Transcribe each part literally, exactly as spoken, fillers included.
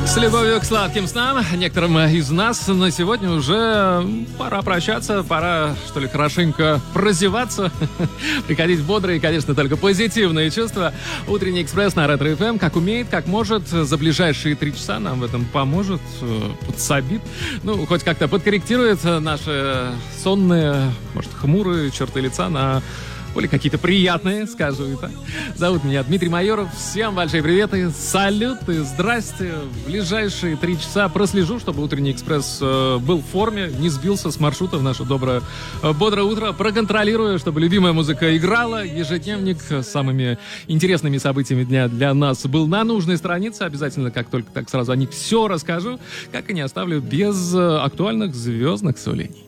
С любовью к сладким снам некоторым из нас на сегодня уже пора прощаться, пора, что ли, хорошенько прозеваться, приходить в бодрые, конечно, только позитивные чувства. Утренний экспресс на Ретро эф эм, как умеет, как может, за ближайшие три часа нам в этом поможет, подсобит, ну, хоть как-то подкорректирует наши сонные, может, хмурые черты лица на более какие-то приятные, скажу и так. Зовут меня Дмитрий Майоров. Всем большие приветы, салюты, здрасте. В ближайшие три часа прослежу, чтобы утренний экспресс э, был в форме, не сбился с маршрута в наше доброе, э, бодрое утро. Проконтролирую, чтобы любимая музыка играла. Ежедневник с самыми интересными событиями дня для нас был на нужной странице. Обязательно, как только так сразу о них все расскажу, как и не оставлю без э, актуальных звездных сообщений.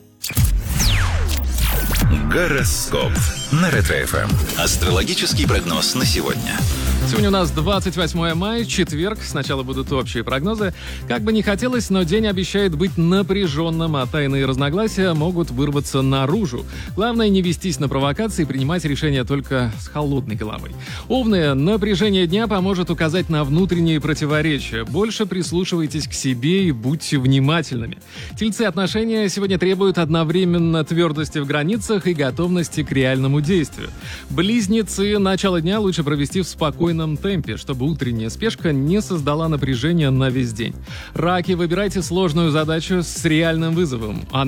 Гороскоп на Ретро эф эм. Астрологический прогноз на сегодня. Сегодня у нас двадцать восьмое мая, четверг. Сначала будут общие прогнозы. Как бы ни хотелось, но день обещает быть напряженным, а тайные разногласия могут вырваться наружу. Главное не вестись на провокации и принимать решения только с холодной головой. Овны, напряжение дня поможет указать на внутренние противоречия. Больше прислушивайтесь к себе и будьте внимательными. Тельцы, отношения сегодня требуют одновременно твердости в границах и готовности к реальному действию. Близнецы, начало дня лучше провести в спокойном темпе, чтобы утренняя спешка не создала напряжения на весь день. Раки, выбирайте сложную задачу с реальным вызовом. А